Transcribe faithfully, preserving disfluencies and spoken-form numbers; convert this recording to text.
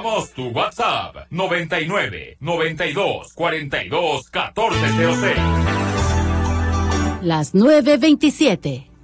Esperamos tu WhatsApp noventa y nueve, noventa y dos, cuarenta y dos, catorce cero seis. Las nueve veintisiete.